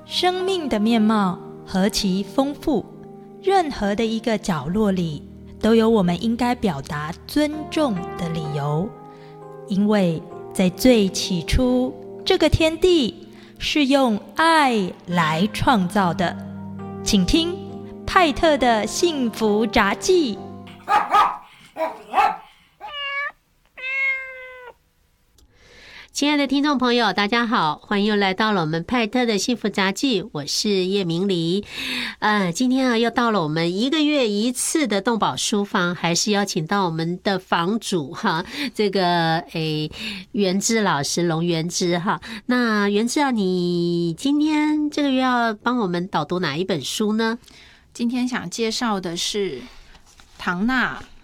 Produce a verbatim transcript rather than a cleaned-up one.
生命的面貌何其丰富，任何的一个角落里都有我们应该表达尊重的理由。因为在最起初，这个天地是用爱来创造的。请听派特的幸福札记。 亲爱的听众朋友，大家好，欢迎又来到了我们派特的幸福杂技，我是叶明黎。呃，今天啊又到了我们一个月一次的动保书房，还是邀请到我们的房主哈，这个诶元之老师龙元之哈。那元之啊，你今天这个月要帮我们导读哪一本书呢？ 今天想介绍的是唐娜